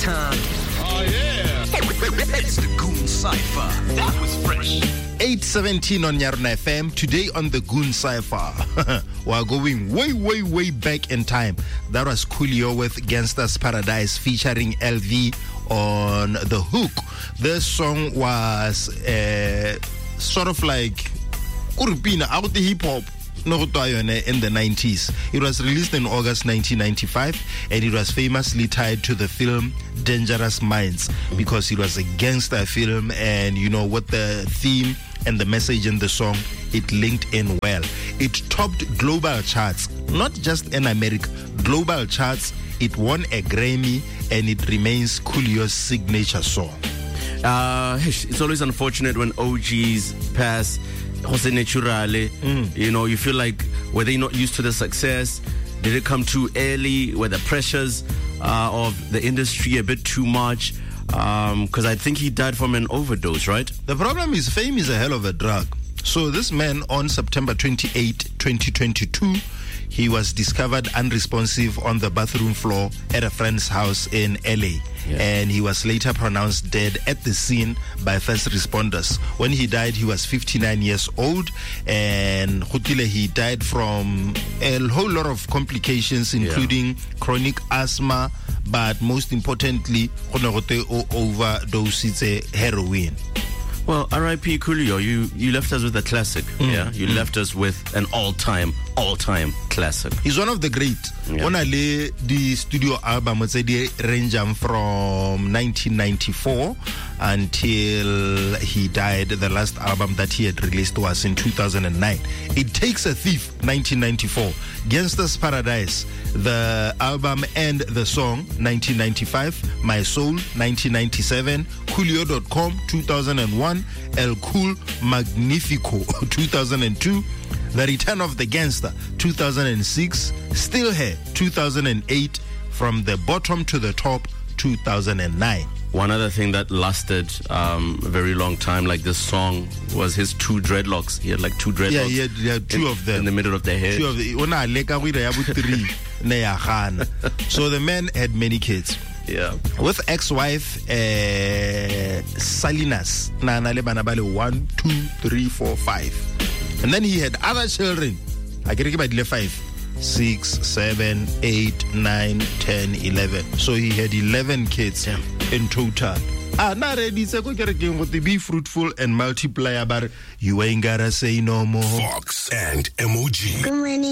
time. Oh, yeah. It's the Goon Cypher. That was fresh. 8:17 on Yarna FM. Today on the Goon Cypher, we're going way back in time. That was Coolio with Gangsta's Paradise featuring LV on the hook. This song was sort of like Urupina out the hip hop in the 90s. It was released in August 1995 and it was famously tied to the film Dangerous Minds because it was a gangster film, and you know what, the theme and the message in the song, it linked in well. It topped global charts, not just in America, global charts. It won a Grammy and it remains Coolio's signature song. It's always unfortunate when OGs pass. Jose Naturale, you know, you feel like, were they not used to the success? Did it come too early? Were the pressures of the industry a bit too much? Because I think he died from an overdose, right? The problem is fame is a hell of a drug. So this man, on September 28, 2022, he was discovered unresponsive on the bathroom floor at a friend's house in LA. Yeah. And he was later pronounced dead at the scene by first responders. When he died, he was 59 years old, and he died from a whole lot of complications, including chronic asthma, but most importantly, overdose heroin. Well, R.I.P. Coolio, you left us with a classic. Yeah, you left us with an all-time classic. He's one of the great. Only the studio album was ranging from 1994 until he died. The last album that he had released was in 2009. It Takes a Thief, 1994. Gangsta's Paradise, the album and the song, 1995. My Soul, 1997. Coolio.com, 2001. El Cool Magnifico, 2002. The Return of the Gangster, 2006. Still Here, 2008. From the Bottom to the Top, 2009. One other thing that lasted a very long time, like this song, was his two dreadlocks. He had like two dreadlocks. Yeah, he had two of them. In the middle of the head. So the man had many kids. Yeah. With ex-wife Salinas, 1, 2, 3, 4, 5. And then he had other children. I get about 5, 6, 7, 8, 9, 10, 11. So he had 11 kids in total. Not ready to be fruitful and multiply, but you ain't gotta say no more. Fox and MOG. Good morning.